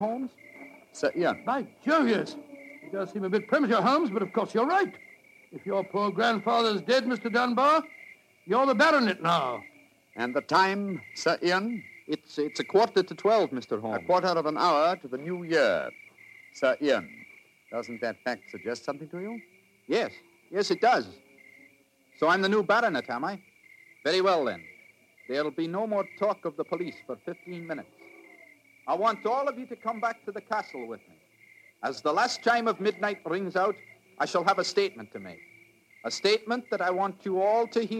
Holmes? Sir Ian. By Jove, yes. It does seem a bit premature, Holmes, but of course you're right. If your poor grandfather's dead, Mr. Dunbar, you're the baronet now. And the time, Sir Ian? It's 11:45, Mr. Holmes. A quarter of an hour to the new year. Sir Ian, doesn't that fact suggest something to you? Yes, it does. So I'm the new baronet, am I? Very well, then. There'll be no more talk of the police for 15 minutes. I want all of you to come back to the castle with me. As the last chime of midnight rings out, I shall have a statement to make. A statement that I want you all to hear.